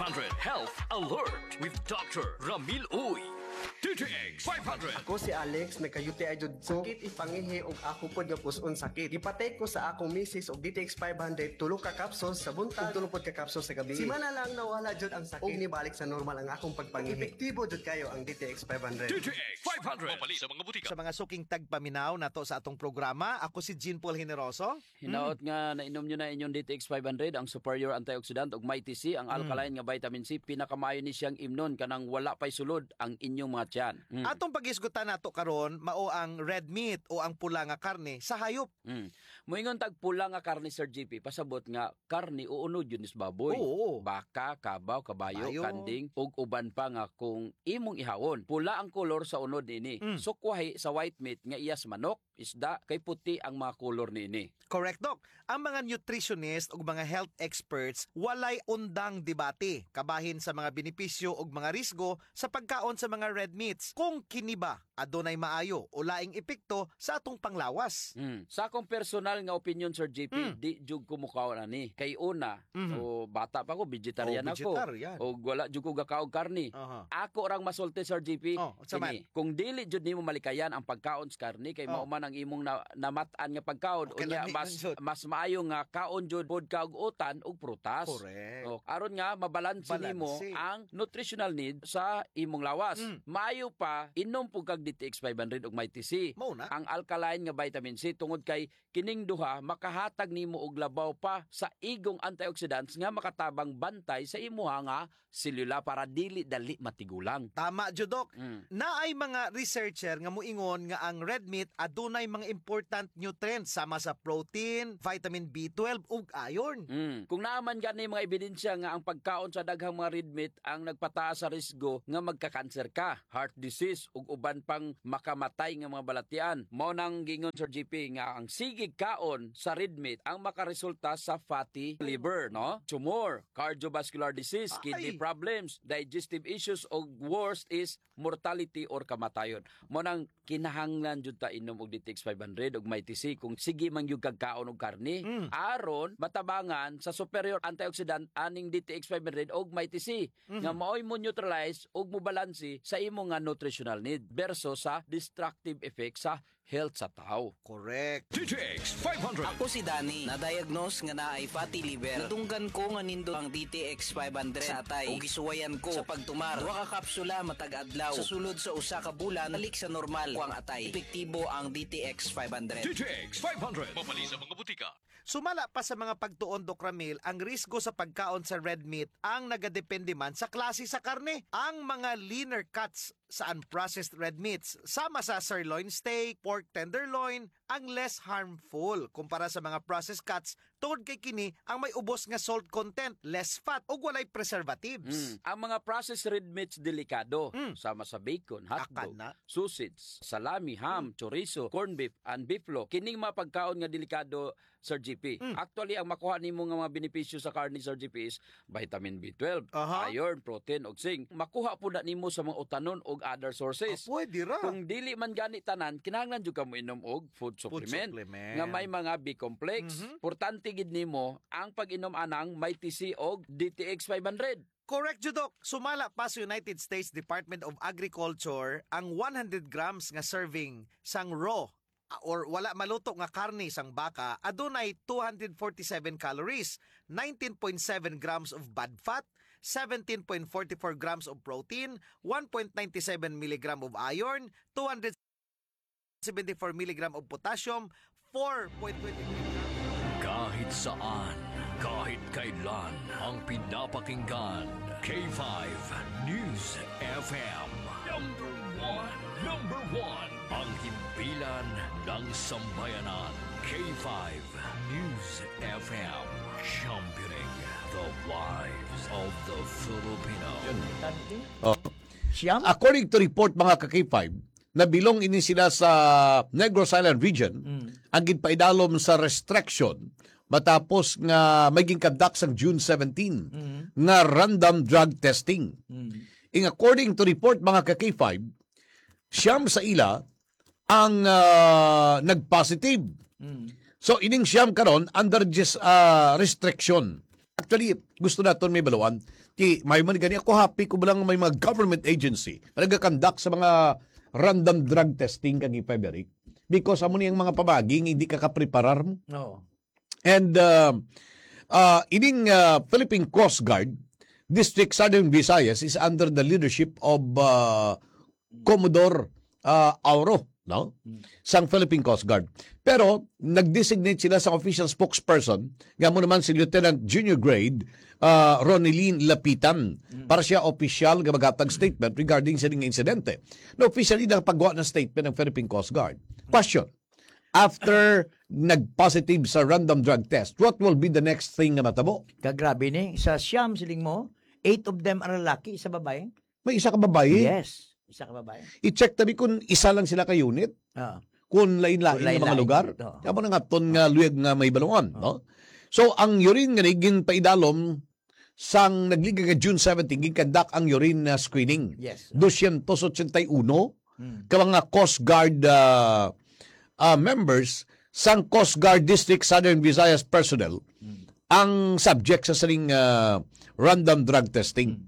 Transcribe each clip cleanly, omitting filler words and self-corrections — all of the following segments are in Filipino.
500 Health Alert with Dr. Ramil Uy. DTX 500. Ako si Alex, nagkayuti ay jud ko. Sakit ipangihi og ako pod nga puson sakit. Gipatay ko sa akong misis og DTX 500 tulo ka capsules sa buntag ug tulo pod ka capsules sa gabi. Simana lang nawala jud ang sakit ug nibalik sa normal ang akong pagpangihi. Epektibo jud kayo ang DTX 500. DTX 500. Mapali sa mga butika. Sa mga suking tagpaminaw nato sa atong programa, ako si Jean Paul Generoso. Hinaot nga nainom nyo na inyong DTX 500 ang superior antioxidant ug Mighty C ang alkaline nga vitamin C pinakamaayo ni siyang imnon kanang wala pay sulod ang inyong mga tiyan. Atong pag-isgutan nato karon mao ang red meat o ang pula nga karne sa hayop. Moingon tag pula nga karne Sir GP pasabot nga karne uunod yun is baboy. Oo. Baka, kabaw, kabayo, Kabayo. kanding ug uban pa nga kung imong ihawon. Pula ang kolor sa unod nini. Sukwahi sa white meat nga iyas manok, isda kay puti ang mga kolor nini. Correct, Doc. Ang mga nutritionist ug mga health experts walay undang debate kabahin sa mga benepisyo ug mga risgo sa pagkaon sa mga red meats. Kung kini ba adunay maayo o laing epekto sa atong panglawas. Sa akong personal nga opinion Sir JP, di jud ko mukaon ani. Kay una, o bata pa ko, vegetarian ako. vegetarian. O wala jud ko gakaog karni. Aha. Ako rang masulti Sir JP. Sa man. Kini, kung dili jud nimo malikayan ang pagkaon sa karni kay mauman ang imong namatan nga pagkaon Okay, unya lami lang jud. mas maayo nga kaon jud pod ka og utan ug prutas. Correct. O, aron nga mabalanse nimo Balanse. ang nutritional need sa imong lawas. Maayo pa inom pug kag DTX 500 ug Mighty C. Mao na. Ang alkaline nga vitamin C tungod kay kining duha makahatag nimo og labaw pa sa igong antioxidants nga makatabang bantay sa imuha nga selula para dili dali matigulang. Tama, Judok. Naay mga researcher nga muingon nga ang red meat adunay mga important nutrients sama sa protein, vitamin B12 ug iron. Kung naaman gani mga ebidensya nga ang pagkaon sa daghang mga red meat ang nagpataas sa risgo nga magka-cancer ka, heart disease ug uban pang makamatay nga mga balatian. Mao nang gingon Sir GP nga ang sigig kaon sa red meat ang makaresulta sa fatty liver, no? Tumor, cardiovascular disease, kidney problems, digestive issues ug worst is mortality or kamatayon. Mao nang kinahanglan jud ta inom og DTX 500 ug Mighty C kung sige man yung kagkaon og karne aron matabangan sa superior antioxidant aning DTX 500 ug Mighty C nga maoy mo neutralize ug mo balanse sa imo nga nutritional need versus sa destructive effect sa health sa tao. Correct. DTX 500. Ako si Danny, na-diagnose nga naay fatty liver. Natunggan ko nga nindo ang DTX 500 sa atay. O gisuwayan ko sa pagtumar. Duha ka kapsula matag adlaw. Sa sulod sa usa ka bulan, balik sa normal ko ang atay. Epektibo ang DTX 500. DTX 500. Mapali sa mga butika. Sumala pa sa mga pagtuon, Doc Ramil, ang risgo sa pagkaon sa red meat ang nagadepende man sa klase sa karne. Ang mga leaner cuts sa unprocessed red meats, sama sa sirloin steak, pork tenderloin, ang less harmful kumpara sa mga processed cuts tungod kay kini ang may ubos nga salt content, less fat ug walay preservatives. Ang mga processed red meats delikado, sama sa bacon, hotdog, Akana. sausage, salami, ham, chorizo, corned beef, and beeflo. Kining mga pagkaon nga delikado, Sir GP. Actually, ang makuha nimo nga mga benepisyo sa karne, Sir GP, is vitamin B12, Aha. iron, protein, ug zinc. Makuha po na nimo sa mga utanon ug other sources. Pwede ra. Kung dili man gani tanan, kinahanglan jud ka mo inom og food supplement, supplement. nga may mga B-complex. Importante gid nimo ang pag-inom anang Mighty C og DTX 500. Correct, Judok. Sumala pa sa United States Department of Agriculture ang 100 grams nga serving sang raw or wala maluto nga karne sang baka adunay 247 calories, 19.7 grams of bad fat, 17.44 grams of protein, 1.97 milligram of iron, 274 milligram of potassium, 4.20 milligram. Kahit saan, kahit kailan, ang pinapakinggan. K5 News FM. Number one. Ang himpilan ng sambayanan. K5 News FM. Championing the lives of the Filipino. According to report mga ka-K5, nabilong ini sila sa Negros Island region, ang ginpaidalom sa restriction matapos nga maging conduct sang June 17 nga random drug testing. In according to report mga ka-K5, siyam sa ila ang nag-positive. So ining siyam karon under just restriction. Actually, gusto naton may baluan. May man gani ako happy ko lang may mga government agency nagakandak sa mga random drug testing kag February because amo niyang mga pamaging hindi ka kapreparar mo. No. And ining Philippine Coast Guard District Southern Visayas is under the leadership of Commodore Auro, no? Sang Philippine Coast Guard. Pero nag-designate sila sa official spokesperson, nga mo naman si Lieutenant Junior Grade Ronilyn Lapitan para siya official nga maghatag statement regarding sa ning insidente. No, officially nakapagawa ng statement ng Philippine Coast Guard. Question: after nag-positive sa random drug test, what will be the next thing na matabo? Kagrabe ni. Sa siyam siling mo, 8 of them are lalaki, isa babae. May isa ka babae? Yes. Isa ka babae. I-check tabi kung isa lang sila ka unit, kung lain-lain ng mga lugar. Kamo na nga ton nga luyag nga may balungan, no? So ang urine nga niging paidalom sang nagliga nga June 17 gikandak ang urine screening. Yes. 281 ka mga Coast Guard members sang Coast Guard District Southern Visayas personnel ang subject sa saling random drug testing.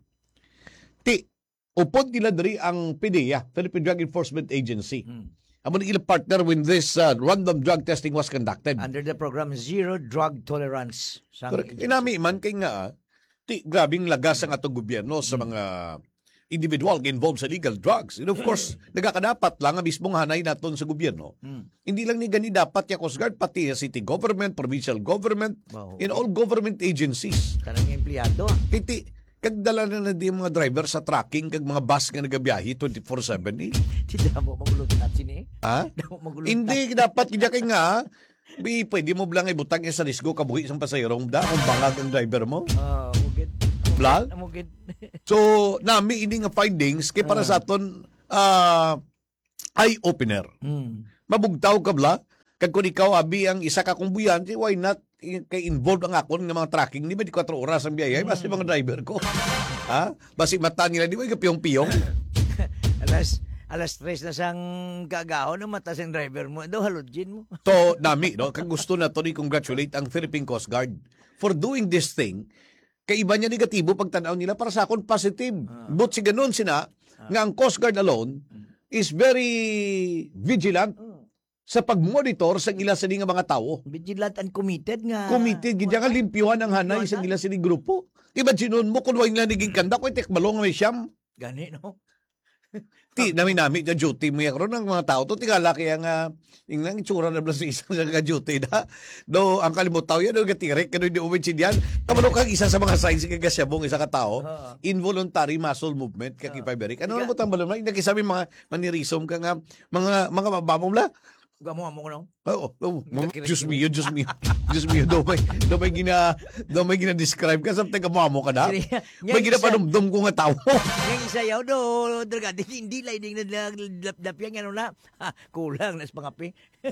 Upod nila diri ang PDEA, Philippine Drug Enforcement Agency. Amo ni ilang partner when this random drug testing was conducted. Under the program Zero Drug Tolerance. Inami man kay nga grabing lagas ang atong gobyerno sa mga individual involved sa illegal drugs. And of course, nagakadapat lang ang mismong hanay naton sa gobyerno. Hindi lang ni gani dapat yung Coast Guard, pati city government, provincial government, in all government agencies. Karang empleyado. Kagdala na di mga driver sa tracking, kag mga bus nga nagabiyahe 24/7 eh. Hindi mo magulutan sini. Ha? Hindi, dapat kaya kay nga, pwede mo lang ibutang sa risgo kabuhi isang pasayerong da kung bangag ang driver mo. Mugid. Bla? Mugid. So, nami ini nga findings kay para sa aton eye-opener. Mabugtaw ka bla? Kag kung ikaw abi ang isa ka kumbuyan, why not kay involved ang akon ng mga tracking ni 24 oras ang biyaya basta mga driver ko. Ha? Basi mata nila di ba kapiyong-piyong? alas 3 na sang gagahon ng mata sang driver mo. Daw halodjin mo. So, nami, no? Kag gusto na to ni congratulate ang Philippine Coast Guard for doing this thing. Kay iba niya negatibo pagtanaw nila para sa akon positive. But si ganun sina nga ang Coast Guard alone is very vigilant sa pagmonitor sa ila sa nga mga tao. Vigilant and committed nga. Committed, gid nga limpyuhan ang hanay sa ila sa grupo. Imagine mo kung wala nga naging kanda ko tekbalong may siyam. Gani no. Nami na duty mo yan ng mga tao to tingala kaya nga yung itsura na blas isang sa duty na do ang kalimutaw yan yung gatirek kano hindi umensin yan kamano kang isa sa mga signs kagasyabong isa ka tao involuntary muscle movement kakipayberik ano mo tambalo na nagsabi mga manirisom ka nga mga babamong la Gamo ko no. Diyos mio. Do may gina-describe ka samtang kamamo ka na. May ginapanumdum ko nga tao. Yang isayaw do, dragadi hindi lining na lap yang ano na. Kulang nas pangapi.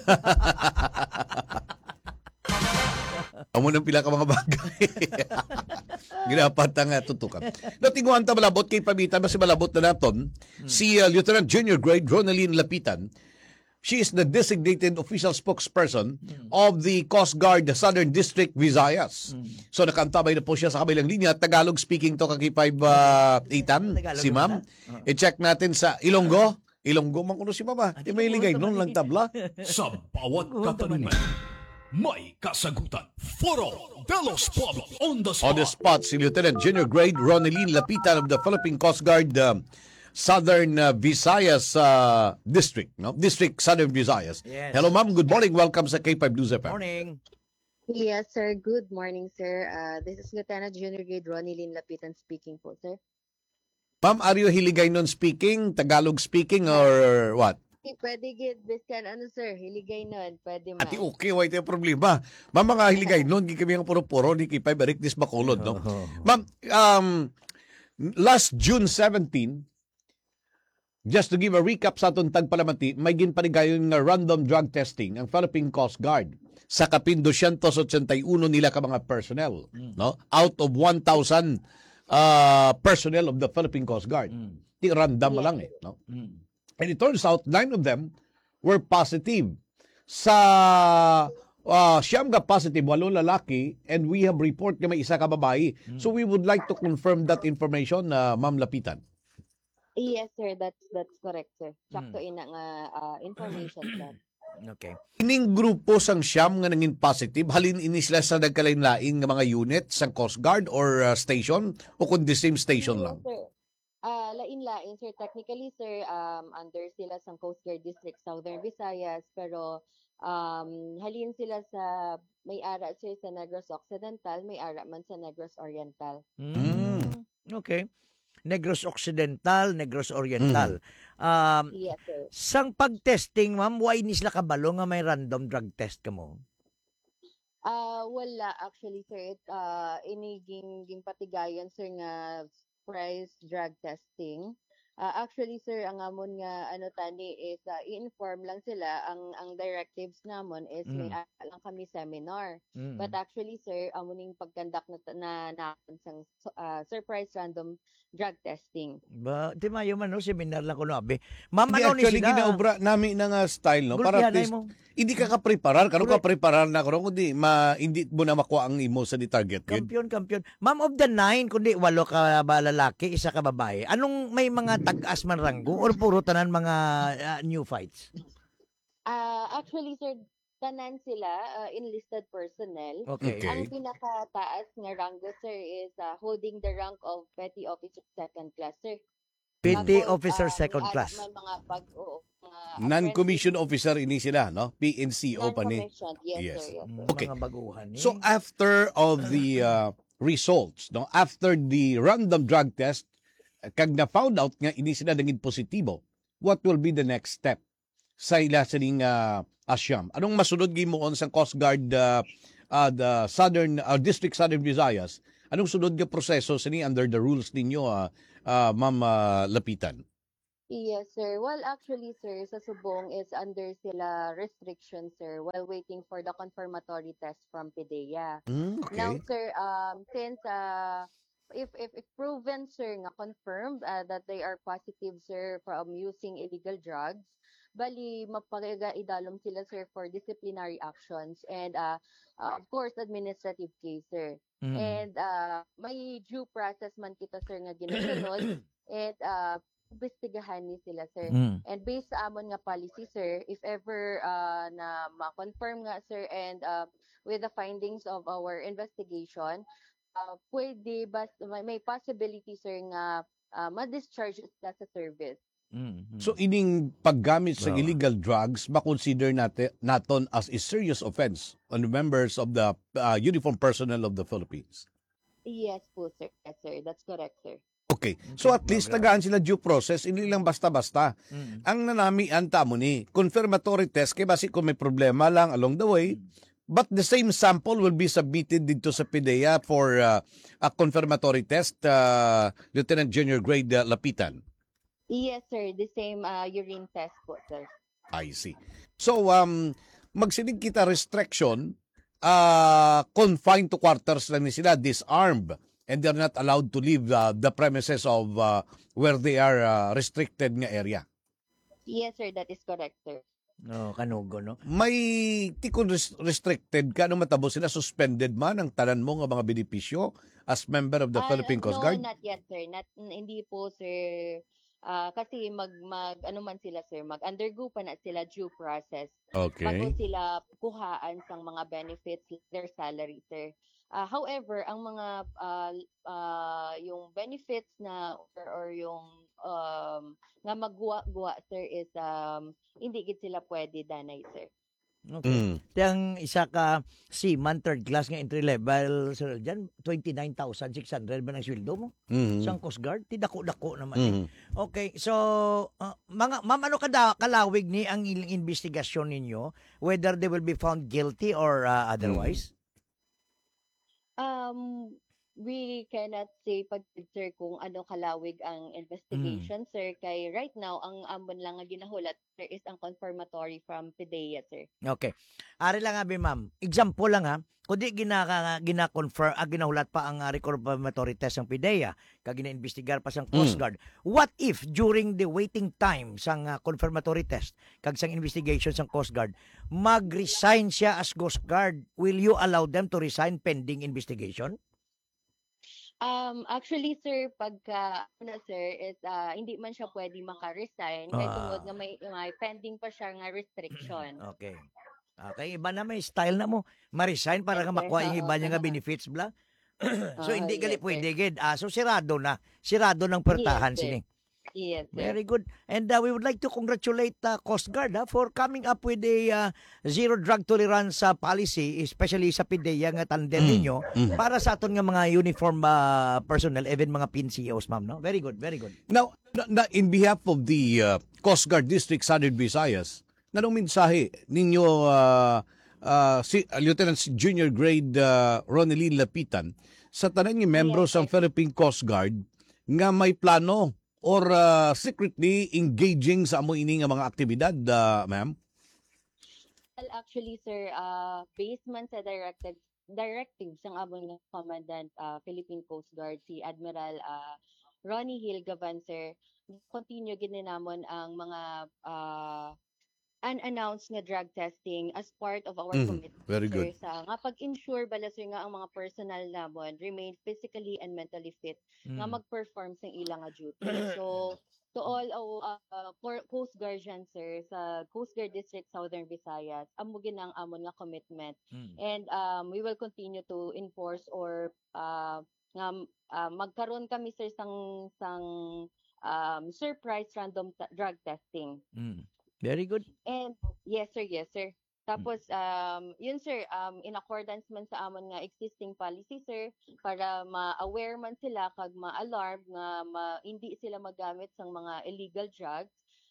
Amo nang pila ka mga bagay. Ginapat ang tutukan. Natinguhan ta malabot kay pamitan mas malabot na naton si Lieutenant Junior Grade Ronilyn Lapitan. She is the designated official spokesperson of the Coast Guard Southern District Visayas. So nakantabay na po siya sa kabilang linya. Tagalog speaking to kaki 5-8 si ma'am. I-check natin sa Ilonggo. Ilonggo man kuno si mama. Di may ligay noon lang tabla. Sa bawat katanungan, may kasagutan. Foro de los Pueblos on the spot. On the spot, si Lieutenant Junior Grade Ronilyn Lapitan of the Philippine Coast Guard Southern Visayas District, no? District Southern Visayas. Yes. Hello ma'am, good morning. Welcome sa K5 News FM. Morning. Yes, sir. Good morning, sir. This is Lieutenant Junior Grade Ronilyn Lapitan speaking po, sir. Ma'am, are you Hiligaynon speaking, Tagalog speaking, or what? Pwede gid biskan ano, sir? Hiligay nun. Pwede man. Ati okay, why tayo problema. Ma'am, mga Hiligaynon, di kami ang puro-puro, di K5 Eric Dis Bacolod, no? Ma'am, last June 17, just to give a recap sa atong tagpalamati, may ginpanigayon nga random drug testing ang Philippine Coast Guard sa kapin 281 nila ka mga personnel, no? Out of 1,000 personnel of the Philippine Coast Guard. Di random lang eh, no? And it turns out 9 of them were positive sa siyam ka positive, 8 lalaki, and we have report na may isa ka babae. So we would like to confirm that information, Ma'am Lapitan. Yes, sir. That's correct, sir. Sakto ina nga information, sir. Okay. Ining grupo sang siyam nga nangin positive, halin ini sila sa nagkalain-lain nga mga unit sa Coast Guard or station o kung the same station lang? Sir. Lain-lain, sir. Technically, sir, under sila sa Coast Guard District, Southern Visayas, pero halin sila sa may ara, sir, sa Negros Occidental, may ara man sa Negros Oriental. Okay. Negros Occidental, Negros Oriental. Yes, sir. Sang pag-testing, ma'am, why ni sila kabalo nga may random drug test ka mo? Wala actually, sir. Iniging patigayon, sir, nga price drug testing. Actually, sir, ang amon nga tani is i-inform lang sila ang directives namon is may lang kami seminar. But actually, sir, amoning pagkandak na sang surprise random drug testing. Ba, di mayo man no seminar lang ko no abi. Ma'am, Hindi, ano ni actually, sila? ginaobra namin na nga style, no? Para at least, hindi ka ka-preparar. Kano ka-preparar na karon kundi hindi mo na makuha ang imo sa di-target. Kampiyon. Ma'am, of the 9, kundi 8 ka ba lalaki, 1 ka babae. Anong may mga tag-as man ranggo or puro tanan mga new fights? Actually, sir, tanan sila enlisted personnel. Okay. Ang pinakataas nga rango, sir, is holding the rank of Petty Officer Second Class, sir. Petty Tapos, Officer Second Class. May mga Non-commissioned officer ini sila, no? PNCO pa ni. non-commissioned. Yes, sir. Yes, sir. Okay. Mga baguhan. So after of the results, no, after the random drug test, kag na found out nga ini sila naging positibo, what will be the next step sa ila sining asyam? Anong masunod gimoon sa Coast Guard the Southern District Southern Visayas? Anong sunod nga proseso sini under the rules ninyo, Ma'am Lapitan? Yes, sir. Well, actually, sir, sa Subong is under sila restrictions, sir, while waiting for the confirmatory test from PDEA. Okay. Now, sir, since if proven, sir, nga confirmed that they are positive, sir, from using illegal drugs, bali mapag-idalom sila, sir, for disciplinary actions and of course administrative case, sir. And may due process man kita, sir, nga ginasunod and investigahan ni sila, sir. And based sa amon nga policy, sir, if ever na ma-confirm nga, sir, and with the findings of our investigation, pwede may possibility, sir, nga ma-discharge sila sa service. So ining paggamit sa illegal drugs makonsider naton as a serious offense on the members of the uniformed personnel of the Philippines. Yes po, sir. Yes, sir. That's correct, sir. Okay. So at least tagaan sila due process, hindi lang basta-basta. Ang nanamian tamo ni confirmatory test kay basi kung may problema lang along the way, but the same sample will be submitted dito sa PDEA for a confirmatory test, Lieutenant Junior Grade Lapitan. Yes, sir. The same urine test po, sir. I see. So magsinig kita restriction, confined to quarters lang ni sila, disarmed, and they're not allowed to leave the premises of where they are restricted nga area. Yes, sir. That is correct, sir. No, kanugo, no? May tikon restricted ka nung matabo sila, suspended man ang tanan mo nga mga benepisyo as member of the Philippine Coast Guard? No, not yet, sir. Hindi po, sir. Kasi ano man sila, sir, mag-undergo pa na sila due process. Okay. Bago sila kuhaan sang mga benefits, their salary, sir. However, ang mga yung benefits na or yung nga magguwa, sir, is hindi gid sila pwede danay, sir. Okay. Tiyang isa ka seaman third class nga entry level, sir, dyan 29,600 ba ng sweldo mo? Sang Coast Guard? Dako-dako naman. Okay, so ma'am, ano kalawig ni ang investigasyon ninyo, whether they will be found guilty or otherwise? we cannot say pag sir kung ano kalawig ang investigation sir kay right now ang amon lang nga ginahulat sir is ang confirmatory from PDEA sir. Okay. Ari lang abi ma'am. Example lang ha. Kundi gina-confirm ginahulat pa ang confirmatory test ng PDEA kag gina-investigar pa sang Coast Guard. What if during the waiting time sang confirmatory test kag sang investigation sang Coast Guard mag-resign siya as Coast Guard, will you allow them to resign pending investigation? Actually sir, pagka sir is hindi man siya pwede maka-resign kay tungod nga may pending pa siya nga restriction. Okay. Okay, iba na may style na mo. Ma-resign para nga makuha yung iba niya nga benefits bla. So hindi gali yes, pwede gid. So sirado na. Sirado ng pertahan Yes, sir. sini. Yes sir. Very good. And we would like to congratulate Coast Guard for coming up with a zero drug tolerance policy, especially sa PDEA nga tandem ninyo para sa aton nga mga uniform personnel, even mga PNCOs, ma'am, no? Very good, very good. Now, in behalf of the Coast Guard District Southern Visayas, nanong mensahe ninyo si Lieutenant Junior Grade Ronelyn Lapitan sa tanan nga membro sa Philippine Coast Guard nga may plano or secretly engaging sa amo ini nga mga aktibidad, ma'am? Well, actually sir, based man sa directives ng among Commandant Philippine Coast Guard si Admiral Ronnie Hill Gavan sir, continue gininamon ang mga unannounced nga drug testing as part of our commitment very sir, good. sa nga pag-ensure bala sir nga ang mga personal namon remain physically and mentally fit nga mag-perform sa ilang nga duty. So to all our Coast Guardian sir sa Coast Guard District Southern Visayas, amo ginang amon nga commitment. And we will continue to enforce or nga magkaroon kami sir sang surprise random drug testing. Very good. And yes sir. Tapos yun sir, in accordance man sa amon nga existing policy sir, para ma-aware man sila kag ma-alarm nga hindi sila magamit sang mga illegal drugs,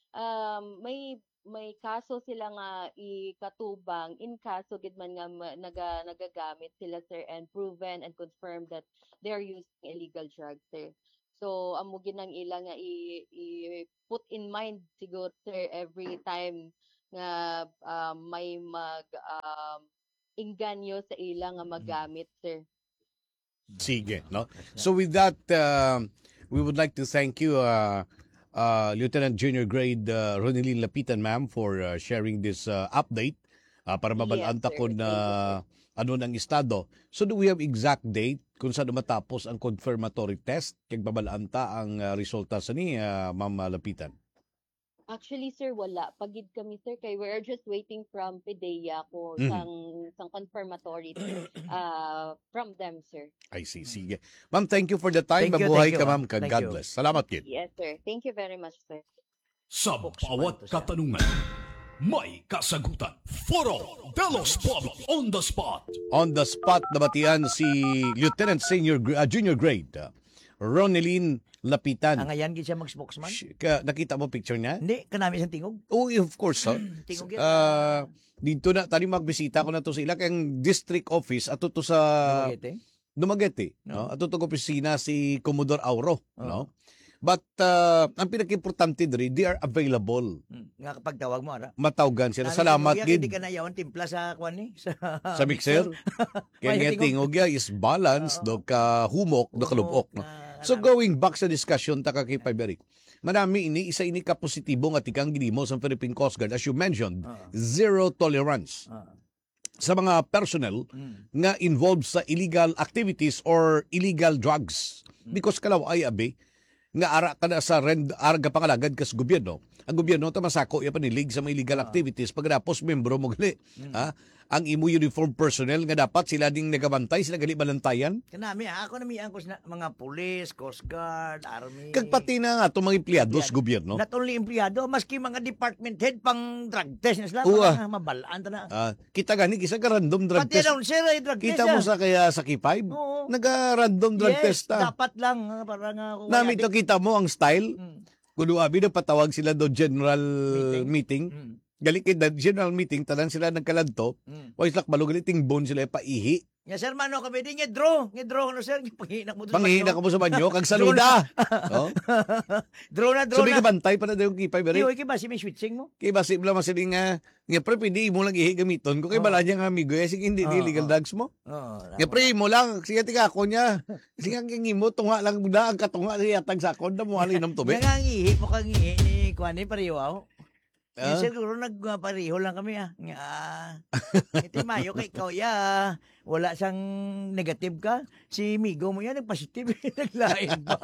may kaso sila nga ikatubang in kaso gid man nga nagagamit sila sir and proven and confirmed that they are using illegal drugs sir. So amo ginang ila nga i-put in mind siguro sir every time nga may inganyo sa ila nga magamit sir. Sige, no? So with that, we would like to thank you, Lieutenant Junior Grade Ronelyn Lapitan, ma'am, for sharing this update para mabalanta Yes, sir. ko na ano ng estado. So do we have exact date kung saan matapos ang confirmatory test kag babalanta ang resulta sa ni Ma'am Lapitan? Actually sir wala pagid kami sir kay we are just waiting from PDEA ko sang confirmatory from them sir. I see. Sige. Ma'am, thank you for the time. Thank you, Mabuhay thank ka, you, ma'am. ma'am. Thank God you. bless. Salamat, kid. Yes sir. Thank you very much sir. Sa bawat katanungan, may kasagutan. Foro de los Pueblos on the spot. On the spot, nabatian si Lieutenant Junior Grade Ronelyn Lapitan. Ang ayan gid siya mag-spokesman? Nakita mo picture niya? Hindi, kanami isang tingog. Oh, of course. Tingog yan. Dito na, tani magbisita ko na to sa ila. Kayang district office, ato to sa Dumaguete. No? Ato to opisina si Commodore Auro. No? But ang pinaka-importante diri, they are available. Nga kapag tawag mo, ara. Matawgan sila. Salamat, Hindi gid. ka na yawan timpla sa kwan ni Sa mixer. Kaya nga tingog ya is balance, do ka humok, do ka lubok. No? So going back sa discussion, taka kay Paiberik, marami isa ini ka positibo nga tikang ginimo sa Philippine Coast Guard. As you mentioned, zero tolerance sa mga personnel nga involved sa illegal activities or illegal drugs. Because kalaw ay abi, nga ara ka na sa arga pangalagad kas gobyerno. Ang gobyerno ta masako ya panilig sa mga illegal activities pagkatapos membro mo gali. Ang imo uniform personnel nga dapat sila ding nagabantay, sila gali balantayan. Kanami ako na miyan ko sa mga police, Coast Guard, Army. Kag pati na nga itong mga empleyado sa gobyerno. Not only empleyado, maski mga department head pang drug test na sila. Mga mabalaan ta na. Kita gani, isa ka random drug Pati test. daw sila drug test. Kita mo sa kaya sa K5? Oo. Naga-random drug test ta. Dapat lang. Para nga. Nami to kita mo ang style. Kuno abi na patawag sila do general meeting. galikid na general meeting, tanan sila nagkaladto, o islak balugaliting bone sila paihi. Ya sir, mano kami din nga draw no sir, panghinak mo. Pangihina ka mo sa banyo, kag saluda. Oh. Draw na. So, may kabantay pa na daw yung kipay, bari. Iyo, ba si may switching mo? Kaya ba, sibla masiling nga, pre, pwede mo lang ihi gamiton. Kung kay bala niya nga amigo, sige, hindi illegal drugs mo. Nga, pre, mo lang, sige, tika ako niya. Sige, ang mo, tunga lang na, ang katunga, siya tag sakon na mo, halin ng tubig. Nga ihi, mukhang ihi ni Kwani, pariwaw. Siguro nagpariho lang kami Nga, iti mayo kay ikaw wala siyang negative ka. Si Migo mo yan, nagpositive, naglain pa.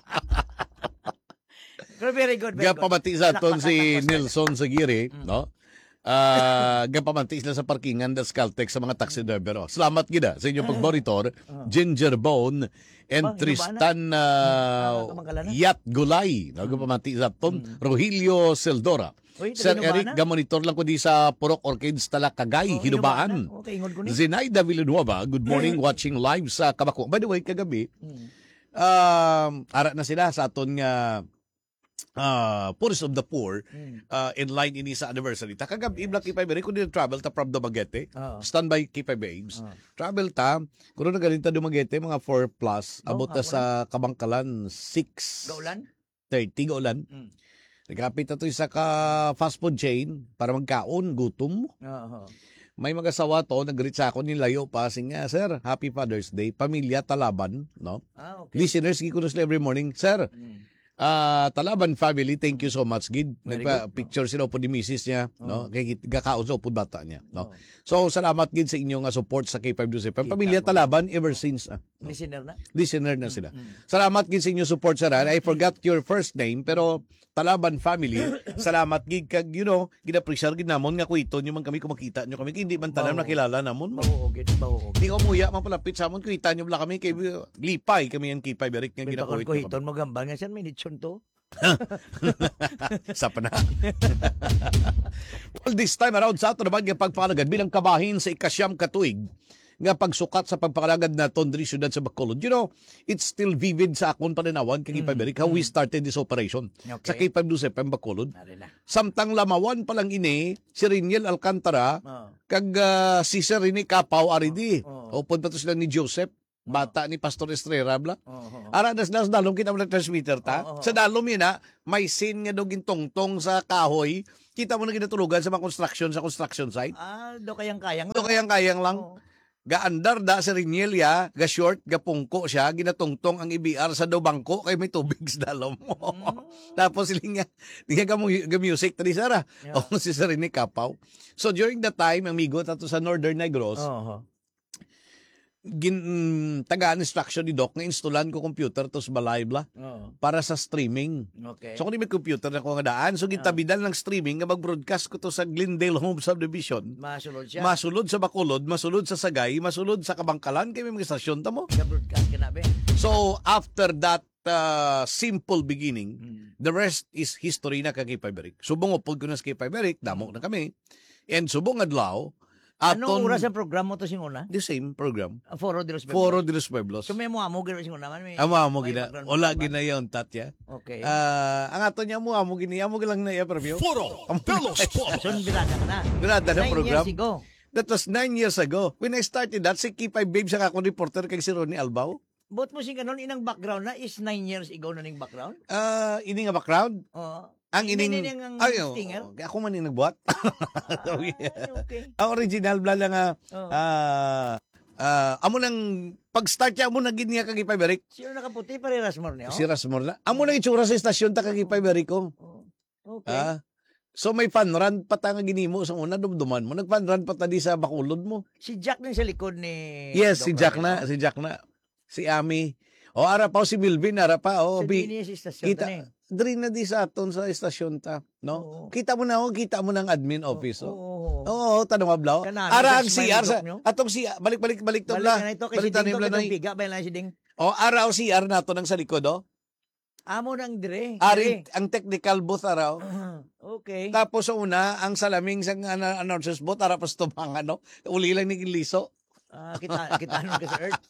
Pero very good. Pamati sa aton si Nelson Sagiri, no? Pamati sila sa parkingan das Caltex sa mga taxi driver. Salamat gida sa inyong pagmonitor. Ginger Bone and Tristan Yat Gulay. Pamati sa aton. Rogelio Seldora. Sir Eric, gamonitor lang ko di sa Purok Orchids Talakagay, Hinubaan. Zinaida Villanueva, good morning, watching live sa Kabako. By the way, kagabi, ara na sila sa aton nga Poorest of the Poor in line ini sa anniversary. Kagabi, ibla Kipay Beri, kung travel ta from Dumaguete, standby Kipay Babes. Travel ta, kung nagaling ta Dumaguete, mga 4 plus, abot ta sa Kabangkalan, 6. Gaulan? 30 gaulan. Nagkapit na ito sa fast food chain para magkaon, gutom. May mag-asawa to, nag-reach sa ako, nilayo pa. Nga, sir, happy Father's Day. Pamilya, Talaban. No? Okay. Listeners, kikunos every morning. Sir, Talaban family, thank you so much, Gid. Nagpa-picture sila po ni misis niya. No? Kaya gakaon sa upod bata niya. No? So, salamat, Gid, sa inyong support sa K5 Pamilya Talaban, ever since. Listener na sila. Salamat, Gid, sa inyong support, sir. I forgot your first name, pero Talaban family, salamat gid kag gina-appreciate gid namon nga kuiton nyo man kami kumakita nyo kami hindi man tanan nakilala namon. Bawoogid. Di ko muya man palapit sa amon kuita nyo bala kami kay lipay kami yan Kipay Berik nga ginakuit. Kuiton mo gambal nga siya minitson to. Sa pana. Well, this time around sa ato naman nga pagpalagad bilang kabahin sa ikasyam katuig nga pagsukat sa pagpakalagad na Tondri Syudad sa Bacolod. It's still vivid sa akong pananawan kay Kipay Berik how we started this operation sa K5 Dusep Bacolod. Samtang lamawan pa lang ini si Riniel Alcantara kag si Sir Rene Capaw aridi. Upod pa to sila ni Joseph bata ni Pastor Estrella bla. Ara nas dalom kita mo transmitter ta. Sa dalom yun may scene nga dogin tongtong sa kahoy. Kita mo na ginatulugan sa mga construction site. Do kayang-kayang lang. Gaandar da sa Riniel ga short, ga pungko siya, ginatungtong ang IBR sa daw bangko kay may tubig sa dalom mo. Tapos silinga, ga music tadi Sara. Si Sir Rene Capaw. So during that time, amigo, tato sa Northern Negros, tagaan instruction ni Doc nga installan ko computer tos balay bla para sa streaming. So kung may computer na ko nga daan, so gitabidan ng streaming nga mag-broadcast ko to sa Glendale Home Subdivision. Masulod siya. Masulod sa Bacolod, masulod sa Sagay, masulod sa Kabangkalan, kay may mga stasyon ta mo. Broadcast ka na be. So after that simple beginning, the rest is history na kay Kipay Berik. Subong upod ko na sa Kipay Berik, damok na kami. And subong adlaw, anong oras ang program mo to singuna? The same program. Foro de los Pueblos. Foro de los Pueblos. So may mo gina singuna man may. Amo gina. Wala gina yon tatya. Okay. Ang ato niya mo gini amo lang na preview. Foro de los Pueblos. So birada ka na. Birada na program. 9 years ago. That was 9 years ago. When I started that, si Kipay Babe sa akong reporter kay si Ronnie Albao. Bot mo sing kanon inang background na is 9 years ago na ning background? Ini nga background? Oo. Ang ining stinger? Ako man yung nagbuhat. Okay. Ang original bla nga amo nang pag-start niya amo na gid niya kag Kipay Berik. Sino nakaputi pare Rasmor niyo? Si Rasmor na. Amo nang itsura sa estasyon ta kag Kipay Berik ko. Okay. So may fun run pa ta nga ginimo sa una dumduman mo. Nag-fun run pa ta di sa Bacolod mo. Si Jack din sa likod ni Yes, si Jack na. Si Ami. Ara pa si Milvin, ara pa. Sa istasyon kita, diri na di sa aton sa estasyon ta, no? Kita mo ng admin office. Oo, tanong ablaw. Ara ang CR sa atong balik to bla. Balik na ito kasi biga ba lang si Ding. Ara ang CR nato nang sa likod, Amo nang dire. Ari ang technical booth araw. Okay. Tapos sa una ang salaming sang announcers booth ara pas tubang uli lang ni Liso. Kita ano ka sa Earth.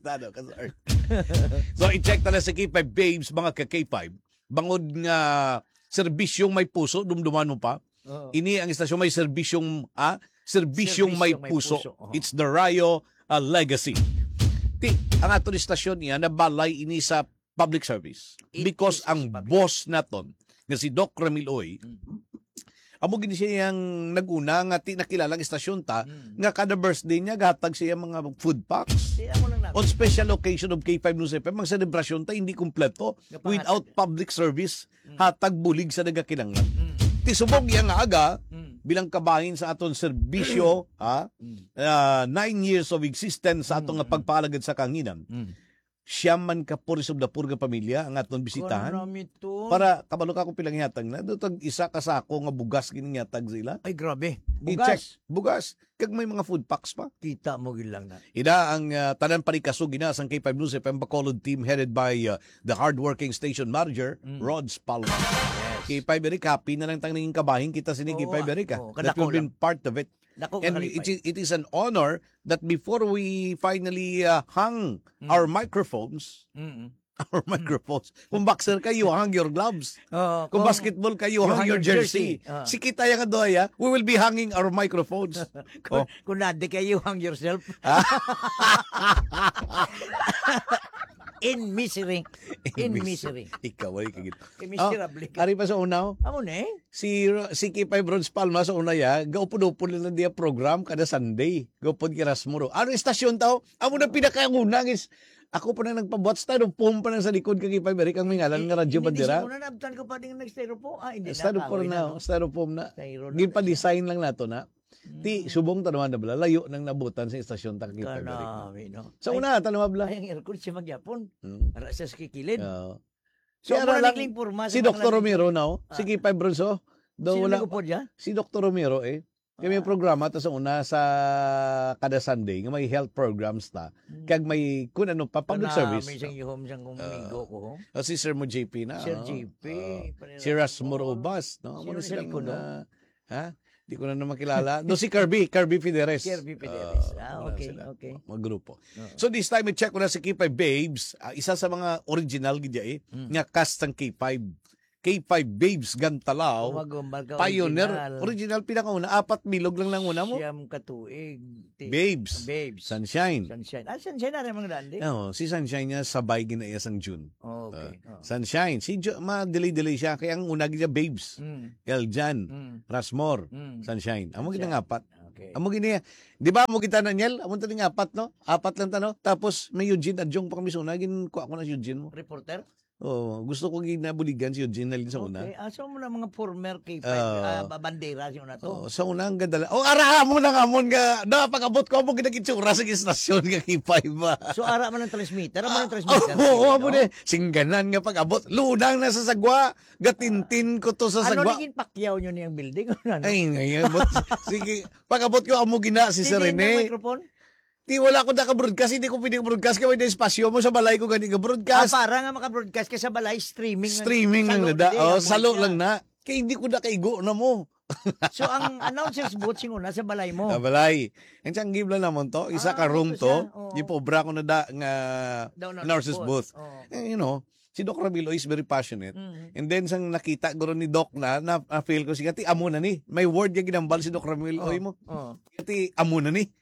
So i-check na sa K5 Babes mga ka K5. Bangod nga serbisyong may puso, dumduman mo pa. Oo. Ini ang istasyon may serbisyong may Serbisyong may puso. puso, oo. It's the Rayo legacy. Ang aton istasyon niya nabalay ini sa public service It because is ang public. boss naton nga si Doc Ramil Oy amo gini siya yung naguna nga nakilalang istasyon ta nga kada birthday niya gahatag siya mga food packs. Di ako lang namin. On special occasion of K5 News FM, ang selebrasyon ta hindi kumpleto Napangatag. without public service, hatag bulig sa nagakinanglan. Ti subog yang aga bilang kabahin sa aton serbisyo 9 years of existence sa atong nga pagpaalagad sa kanginan. Siya man ka puris of the purga pamilya ang aton bisitahan Marami to. para kabalo ka kung pilang yatag na dutag isa ka sako nga bugas kining yatag sila. Ay, grabe. I-check Bugas. bugas kag may mga food packs pa. Kita mo gilang na. Ida ang tanan panikasog ina sang K5 News FM Bacolod team headed by the hardworking station manager Rod Spalma. K5 Eric, happy na lang tang naging kabahin kita sini K5 Eric. oo, That kadako we've been part of it. Dako And it is an honor that before we finally hung our microphones, kung boxer ka, you hang your gloves. Kung basketball ka, you hang your jersey. Si kita yung doya, we will be hanging our microphones. Kung nadi kayo, hang yourself. In misery. In misery. Ikaw ay kagit. Miserable ka. Ari pa sa unaw, Amo na eh. si K5 Bronze Palma sa una ya, gaupod-upod na dia program kada Sunday. Gaupod ki Rasmuro. Ano istasyon tao? Amo na pinakaunang is ako pa na nagpabuhat styrofoam pumpa na sa likod kay K5 Eric ang mingalan nga radyo bandera. Hindi siya nabtan ko pa din nag-styrofoam. Hindi na. Styrofoam na, styrofoam na. Styrofoam. Gin pa design lang nato na. Ti subong tanawan na bala layo nang nabutan sa istasyon ta K5 Eric. Kanami, no? Sa una tanawan bala. Ay, ang aircon siya magyapon. Hmm. Para siya sa kikilid. Oo. So, Kaya muna lang, nagling porma. Si Dr. Romero now, si K5 Bronzo, daw Sino wala nagupod niya? si Dr. Romero kami yung programa ta sa una sa kada Sunday nga may health programs ta kag may kun ano pa public service. May siyang yuhom siyang kumigo ko. Si Sir Mo JP na. Sir JP. Si Rasmuro Obas, no? Sino Ano sila silang kuno? ha? Di ko na makilala. No, si Kirby Fideres. Kirby Fideres. Wala Okay, sila. okay. Mga grupo. So this time, i-check ko na si K5 Babes. Isa sa mga original gidya nga cast ng K5. K5 Babes Gantalaw. Magumbal ka Pioneer. Original pinakauna. 4 milog lang una mo. Siyam katuig. Babes. Babes. Sunshine. Sunshine. Sunshine na rin mga dandi. Oo, si Sunshine niya sabay ginayas ang June. Okay. Sunshine. Si ma-delay-delay siya. Kaya ang una gina Babes. Eljan. Rasmor. Sunshine. Amo gina nga 4. Okay. Amo gini. Di ba mo kita na Niel? Amo taning 4 no? 4 lang tano. Tapos may Eugene adjong pa kami sa una. Kuha ko na si Eugene mo. Reporter? Oo, gusto ko ginabuligan si Eugene na sa una. Okay. So mo na mga former K5 bandera siya na to. Sa una ang ganda lang. Ara mo na ngamon nga. Napag-abot ko mo ginagitsura sa istasyon nga K5 ba. So ara man ang transmitter, man ang transmitter. Oo, amo ni singganan nga pag-abot. Lunang na sa sagwa. Gatintin ko to sa Ano sagwa. naging pakyaw nyo niyang building? Ano? Ay, ngayon. Sige, pag-abot ko amo gina si Sir Hindi na Rene. microphone? Di wala ko naka-broadcast, hindi ko pwede broadcast kaya may espasyo mo sa balay ko gani ka-broadcast. Para nga maka-broadcast ka sa balay, streaming. Streaming lang na da. Salo lang na. Kaya hindi ko na kaigo na mo. So ang announcers booth singuna sa balay mo. Sa balay. Ang siyang gibla naman to, isa ka room ito to, siya. Oo. yung pobra ko na da nga Down nurses booth. Oo. You know, si Doc Ramilo is very passionate. And then sang nakita guro ni Doc na feel ko siya, ti amo na ni. May word yung ginambal si Doc Ramilo. Oy mo. Oo. Ti amo na ni.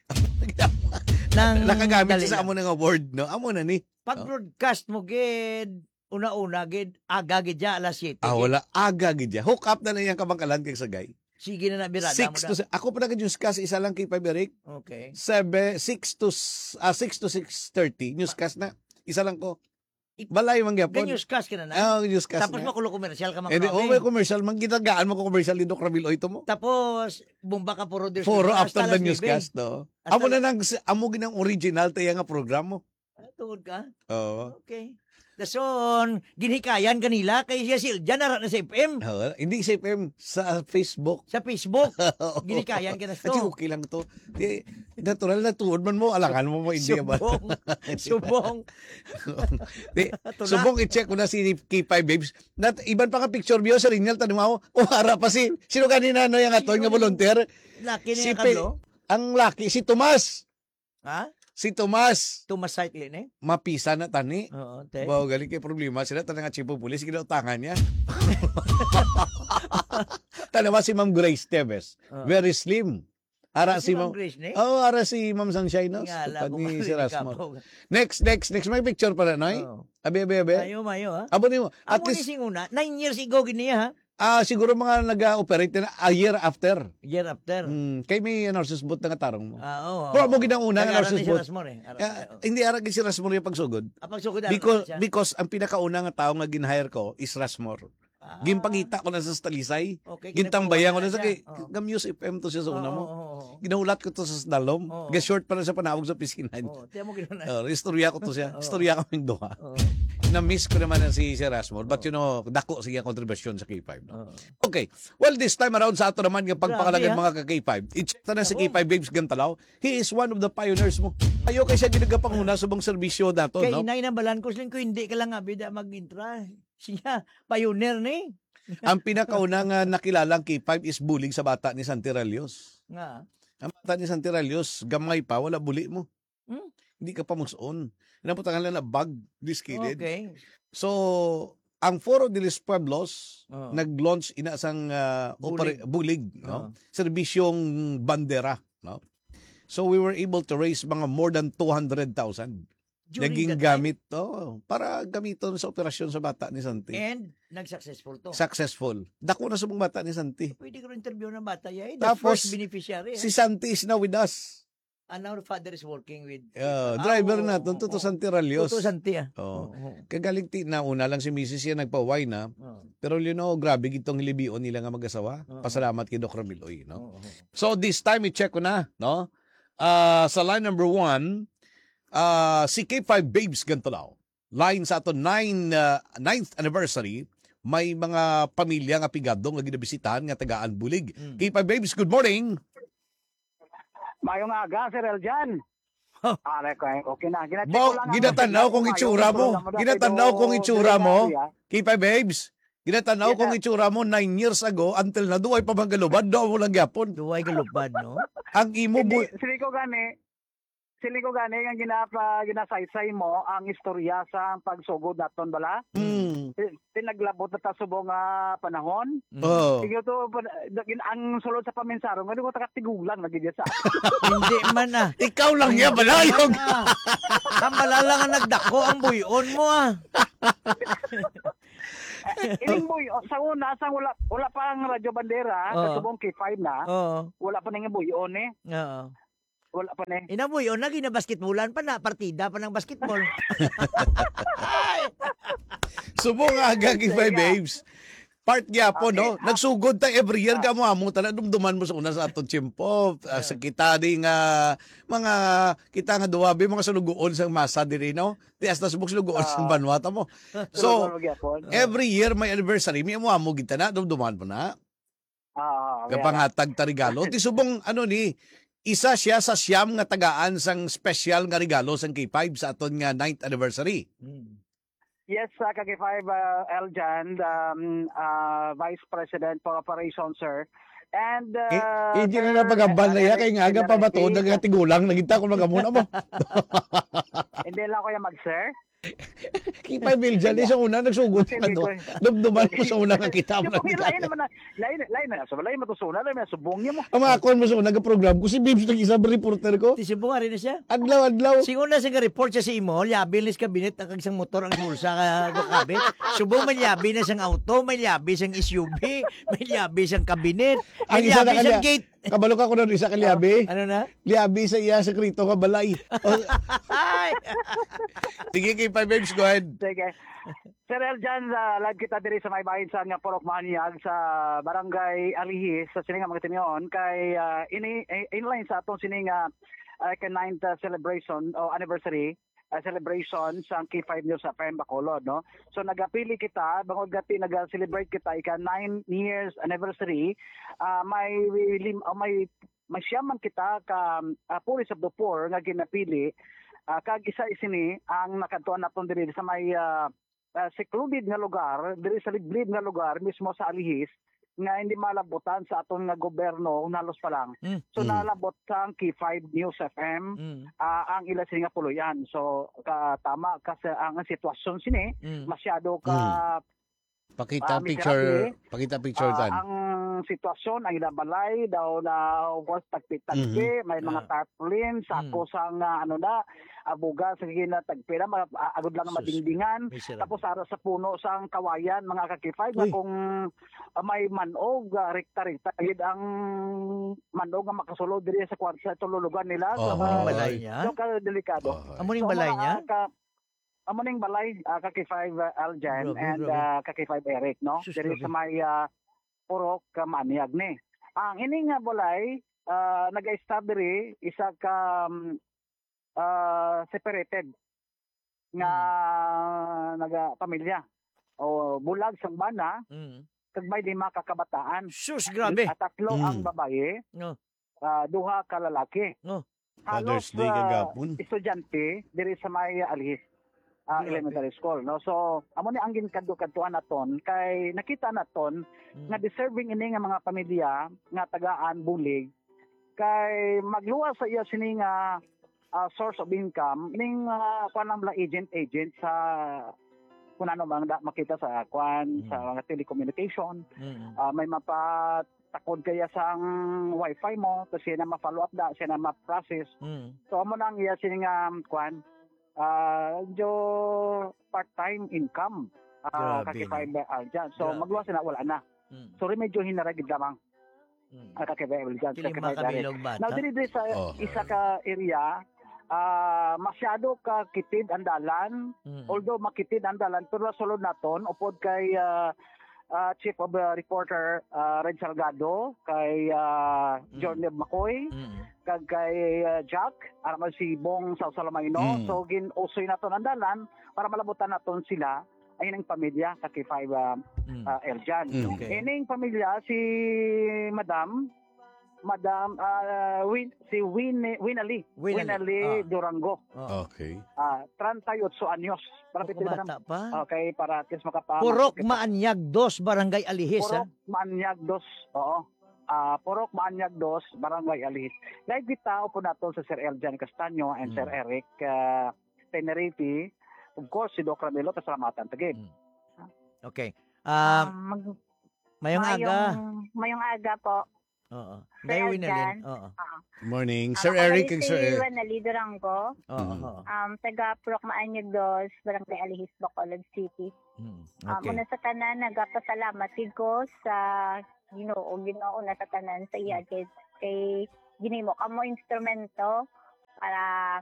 dali Nakagamit siya sa lang. amo na nga word, no? Amo na ni. Pag-broadcast mo, gid, una-una, gid, aga, gid, ya, alas 7. Wala. Aga, gid ya. Hook up na lang yung kabangkalan kay Sagay. Sige na nabirada mo 6 na. to, ako pa nag-newscast, isa lang kay Eric. Okay. 6 to 6:30. Newscast na. Isa lang ko. Balay man gyapon. Newscast ka na na. Newscast Tapos na. makulo commercial ka mga And grabe. commercial. Man ginagaan mo ko commercial ni Doc Ramilo ito mo. Tapos, bumba ka puro there's Foro hasta after the alas 9. newscast, no? Hasta- Amo na nang amo ginang original tayo nga program mo. Tuod ka? Oo. Okay. Dason, ginhikayan kanila kay siya silja na sa FM. Hindi sa FM, sa Facebook. Sa Facebook. Ginikayan ka na At to. okay lang to. Di, natural na tuod man mo, alangan mo hindi ba? Subong. Subong. Di, Ito na. subong i-check ko na si K5 Babes. Iban pa ka picture view sa Rinal, tanong mo, harap pa si, sino kanina no yung ato, nga volunteer? Laki Si niya kablo. Ang laki, si Tomas. Ha? Si Tomas. Tumasite lin eh. Mapisa na tani. Oo, te. Wow, galing kay problema. Sila tanang nga chipo pulis, ginautangan niya. Tanawa si Ma'am Grace Teves. Very slim. Ara si Ma'am Grace ni? ara si Ma'am Sunshine, no? Ngala ko Ni si Rasmor. kapo. Next. May picture pa na, noy? Oo. Abi. Mayo, ha? Abo nimo. At Amo ni least, sing una, 9 years ago giniya, ha? siguro mga nag-operate na a year after. Year after. Kay may nurses boot na katarong mo. Oo. Pero mo ginang una nga Nag-aral nurses ni si boot. Rasmor, eh. Hindi ara si Rasmor yung pagsugod. Pagsugod Because ang pinakauna nga tao nga ginhire ko is Rasmor. Gimpangita ko na sa Talisay. Okay, Gintambayan ko na sa siya. kay Gamuse FM to siya sa una mo. Oo. Ginulat ko to sa Dalom. Oo. Short pa na sa panawag sa piscina. Tiyan mo ginoon. Istorya ko to siya. Oo. Istorya kaming duha. Oo. Na-miss ko naman si Rasmor. But dako siya kontribusyon sa K5. No? Oo. Okay. Well, this time around sa ato naman yung pagpakalagan Grabe, mga ka-K5. I-check na si K5 Babes Gantalaw. He is one of the pioneers mo. Ayo kay siya ginagapanguna sa bang serbisyo dato, Kay no? inay na balan ko ko hindi ka lang abida mag-intra. Siya, pioneer ni. Ang pinakauna nga nakilalang K5 is bulig sa bata ni Santiralios. Nga. Ang bata ni Santiralios, gamay pa, wala buli mo. Hmm? Hindi ka pa muson. Inaputangan lang na bag, diskilid. Okay. So, ang Foro de los Pueblos, Oo. nag-launch inasang bulig, no? Oo. Serbisyong bandera, no? So, we were able to raise mga more than 200,000. During Naging that time? gamit para gamiton sa operasyon sa bata ni Santi. And nag-successful to. Successful. Dako na sa mga bata ni Santi. Pwede ko interview ng bata yan. The Tapos, first beneficiary. Si Santi is now with us. And now the father is working with... Driver na, Tuto Santi Ralios. Tuto Santi, ah. Oo. Oo. Kagaling na una lang si Mrs. yan nagpaway na. Oo. Pero grabe gitong hilibion nila nga mag-asawa. Oo. Pasalamat kay Doc Ramiloy, no? Oo. So this time i-check ko na, no? Sa line number 1, si K5 Babes Gantalaw. Line sa ato 9th anniversary, may mga pamilya nga pigado nga ginabisitahan nga tagaan bulig. K5 Babes, good morning. Mayong aga, Sir Eljan. Okay na. Ginatanaw kong itsura mo. Ginatanaw kong itsura mo. K5 Babes. Ginatanaw kong itsura mo 9 years ago until na duway pa bang galubad, doon mo lang gyapon. Duway galubad, no? Ang imo Sili ko gani ang ginasaysay mo ang istorya sa pagsugod naton bala. Tinaglabot na ta subong panahon. Sige to ang sulod sa pamensaro ngano ko takatigulang nagigya sa. Hindi man ah. Ikaw lang ya balayog. Ang balala nga nagdako ang buyon mo ah. Ining boy, sa una, wala pa ang Radyo Bandera, sa subong K5 na, wala pa nang buyon eh. Oo. Wala pa na. Inabuyon na, ginabasketballan pa na, partida pa ng basketball. Subong aga K5 Babes. Part gyapon, no? Nagsugod ta every year ka mo ta dumduman mo sa una sa aton tiyempo. Sa kita di nga mga kita nga duwabi mga salugoon sang masa diri, no? Tias na subok salugoon sang banwata mo. So every year may anniversary, may mo kita na dumduman mo na. Kapanghatag ta regalo. Ti subong isa siya sa siyam nga tagaan sang special nga regalo sang K5 sa aton nga 9th anniversary. Yes, K5 Eljan, Vice President for Operations, sir. And hindi na napagambal na kay nga aga pa ba to nagatigulang nagita ko magamuna mo. Hindi lang ko ya mag-sir. K5 Eljan sa una nagsugod pa do. Dumduman mo sa una nga kita mo. Lain mo to suna, lain mo subong niya mo. Ang akon mo sa una nga program ko si Bibs nag isa reporter ko. Ti subong rin na siya. Adlaw. Siguro na sa report siya sa imo, labi nis kabinet ang kagsang motor ang bulsa ka kabit. Subong may labi na sang auto, may labi sang SUV, may labi sang kabinet, may labi sang gate. Kabalo ka ko na isa ka liabi. Ano na? Liabi sa iya sekrito ka balay. Sige K5 Babes, go ahead. Sige. Sir Eljan, live kita diri sa may bahin sa nga Purok Maniag sa Barangay Alihis sa sininga mga tinyon kay inline sa atong sininga kay 9th celebration o anniversary celebration sa K5 News FM Bacolod, no? So nagapili kita bangod gati nag-celebrate kita ika 9 years anniversary. May siyaman kita ka Police of the Poor nga ginapili kag isa isini ang nakadtuan naton diri sa may secluded nga lugar, diri sa liblib nga lugar mismo sa Alihis nga hindi malabotan sa aton nga gobyerno nalos pa lang. So nalabot sa K5 News FM ang ila sini nga puluyan. So tama kasi ang sitwasyon sini masyado ka Pakita picture Dan. Ang sitwasyon ang ilabalay daw na was tagpi-tagpi, may mga tarpaulin, sako sang abuga sa gina tagpi na agud lang madingdingan, tapos ara sa puno sang kawayan mga kakifay na kung may manog rekta-rekta gid ang manog nga makasulod diri sa kwarta sa tululugan nila sa balay niya. So ka delikado. Amuning balay niya? Amuning balay Kaki5 Aljan and Kaki5 Eric no. Diri sa may Purok Maniag ni. Ang ini nga balay nag-establish isa ka separated nga naga pamilya o bulag sang bana kag may 5 ka kabataan. Sus, grabe. At 3 ang babae. No. 2 ka lalaki. No. Father's Day kagapon. Estudyante diri sa may Alhis elementary school no. So amo ni ang ginkadto-kadtuan naton kay nakita naton nga deserving ini nga mga pamilya nga tagaan bulig kay magluwas sa iya sini nga source of income ning kuan lang agent sa kung ano bang makita sa kuan sa mga telecommunication may mapatakod kaya sang wifi mo kasi na ma-follow up siya na ma-process so amo nang iya sini nga kuan jo part-time income Kaki5 Aljan. So magluwas na wala na. So medyo hinaragid lamang. Kaki5 Aljan. Now diri sa isa ka area masyado ka kitid ang dalan. Although makitid ang dalan pero sulod naton upod kay Chief of Reporter Red Salgado, kay John Macoy, kag kay Jack, araman si Bong Sausalamaino. So gin-usoy naton ang dalan para malabutan naton sila ay ng pamilya Kaki5 Eljan. Ining pamilya si Madam si Winali Durango. Okay. 38 anyos. Para bata pa. Okay, para tis makapa. Purok Maanyag 2, Barangay Alihis. Purok Maanyag 2. Oo. Purok Maanyag 2, Barangay Alihis. Live kita po nato sa Sir Eljan Castaño and Sir Eric Tenerife. Of course, si Doc Ramilo, pasalamatan tagid. Okay. Mayong aga po. Oo. Dayo Winalin. Oo. Good morning. Sir Eric and Sir Eric. Winali Durango. Taga Purok Maanyag 2, Barangay Alihis, Bacolod City. Una sa tanan, nagapasalamat ko sa Ginoo na sa tanan sa iya kay ginimo kamo instrumento para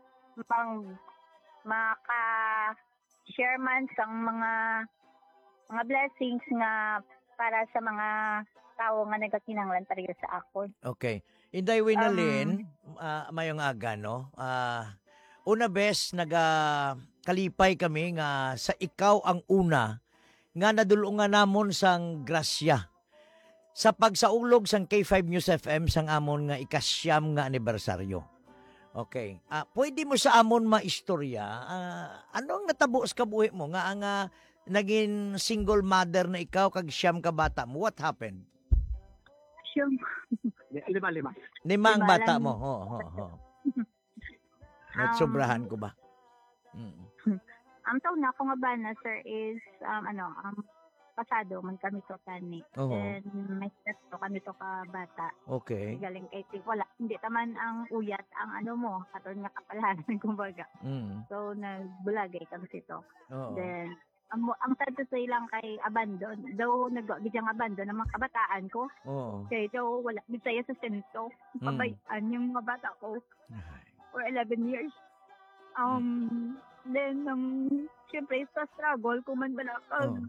maka-share man sang mga blessings nga para sa mga tao nga nagakinanglan tariyo sa akon. Okay. Inday Winalin, mayong aga, no? Una bes, kalipay kami nga sa ikaw ang una nga nadulungan namon sang grasya sa pagsaulog sang K5 News FM sang amon nga ikasyam nga anibersaryo. Okay. Pwede mo sa amon maistorya, ano ang natabo sa kabuhi mo nga ang naging single mother na ikaw kag siyam ka bata mo? What happened? Lima ang bata mo. Nagsobrahan ko ba? Ang taon na ako nga ba na, sir, is, pasado, man kami to tani. Then, may step to kami to ka bata. Okay. Galing kay wala. Hindi taman ang uyat, ang mo, katon nga kapalanan, kumbaga. So, nagbulagay kami sito. Then, ang tado sa ilang kay abandon. Daw nag-bigyan abandon ng mga kabataan ko. Kaya daw wala. Bisaya sa sento. Pabayaan yung mga bata ko. For 11 years. Then, syempre, sa struggle, kung man bala,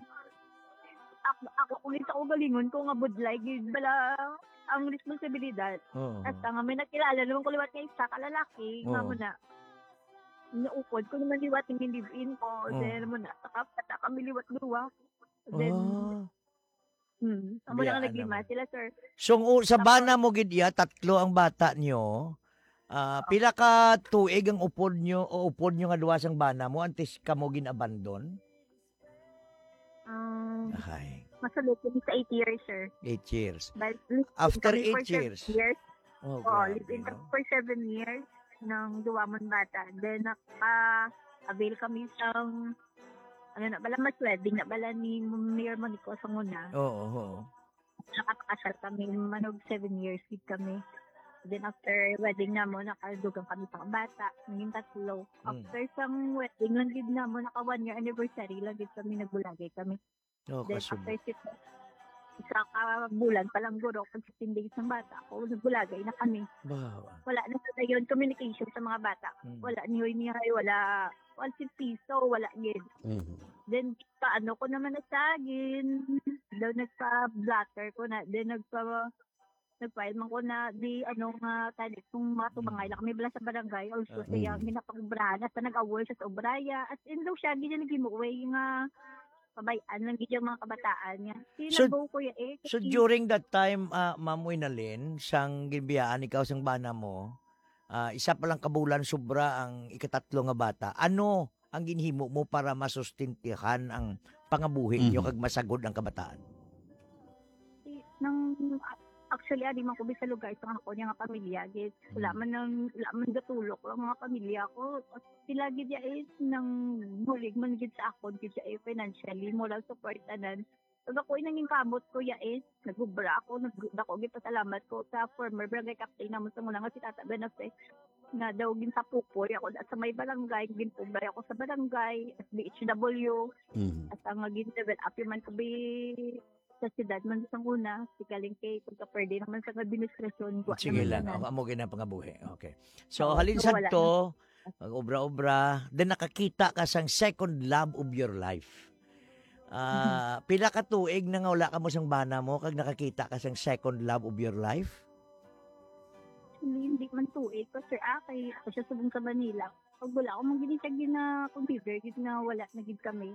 ako kung isa ko galingon ko nga budlay, bala ang responsibilidad. At may nakilala naman ko liwat nga isa kalalaki. Nga mo na, naupod ko naman liwat yung live-in ko. Then mo na, takapata kami liwat luwa. Then, amo lang naglima sila, sir. So, sa bana mo gidya, 3 ang bata nyo. Pila ka tuig ang upod nyo nga duwas ang bana mo antes ka mo ginabandon? Masulot kami sa 8 years, sir. 8 years. But, after 8 years? Live-in for 7 years ng duwamon bata. Then, avail kami sa na bala mas wedding na bala ni Mayor Monico sa muna. Oo. Nakakasal kami, manog 7 years gid kami. Then after wedding na mo, nakadugang kami pang bata, naging 3. After sang wedding lang gid na mo, naka 1 year anniversary lang gid kami, nagbulagay kami. Then after isa ka bulan pa lang guro, pag 15 days ng bata ako, nagbulagay na kami. Wala na sa yun, communication sa mga bata. Wala niyoy, wala si piso, wala gid. Then, paano ko naman nasagin? Daw nagpa-blatter ko na, then nagpa-file man ko na tanik kung mga tumangay lang kami bala sa barangay. Also, siya ginapagbrana sa nag-award sa Obraya. As in, daw siya, ginagimuway nga pabayaan lang gid yung mga kabataan niya. So during that time, Ma'am Winalyn, sang ginbiyaan ikaw sang bana mo, isa pa lang kabulan sobra ang ikatatlo nga bata. Ano ang ginhimo mo para masustintihan ang pangabuhi niyo kag masagod ang kabataan? Actually, di man ko sa lugar sa ako niya nga pamilya. Wala man gatulok ang mga pamilya ko. Sila gid ya nang bulig man gid sa ako gid ya financially moral support tanan. Pag ako nanging kamot ko ya nagubra ako, nagdako gid pasalamat ko sa former barangay captain namon sa muna nga si Tata Benafre na daw gin sa pupoy ako sa may barangay, gin pumbay ako sa barangay, SBHW, at ang gin develop man ko sa siyudad man sa una, si Kalingkay, pagka-perde naman sa administrasyon. Sige lang, amo gina pangabuhi. Okay. So, halin sa to, mag-obra-obra, then nakakita ka sang second love of your life. Pila ka tuig na nga wala ka mo sang bana mo, kag nakakita ka sang second love of your life? Hindi man tuig. Kasi kay ako siya subong sa Manila. Pag wala ako mag-ginitag na computer, na wala na gid kami.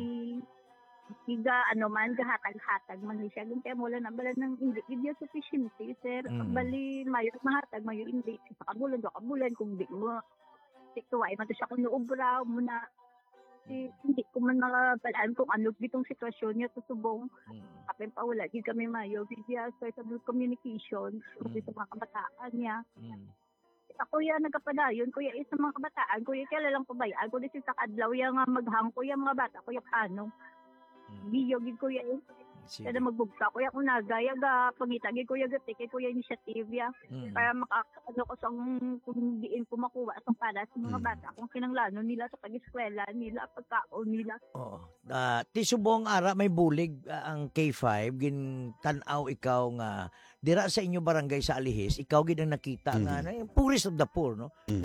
Higa gahatag-hatag man siya kaya wala na bala ng hindi gid sufficiency sir bali mayo mahatag mayo hindi sa kabulan kung di mo tiktuway man to siya kung obra mo na hindi ko man makabalaan kung ano gitong sitwasyon niya subong kapin pa wala gid kami mayo gid sir sa communication sa mga kabataan niya. Ako ya nagapadayon kuya sa mga kabataan kuya kaya lang pabayaan ko dito sa kadlaw ya nga maghang kuya mga bata kuya paano Biyo gid kuya kada magbugta kuya kung nagayaga pangita gid kuya gati kay kuya initiative ya para makakano ko sang kung diin ko makuha sang para sa mga bata kung kinanglanon nila sa pag-eskwela nila pagkaon nila. Ti subong ara may bulig ang K5 gin tan-aw ikaw nga dira sa inyo barangay sa Alihis ikaw gid ang nakita nga purest of the poor no.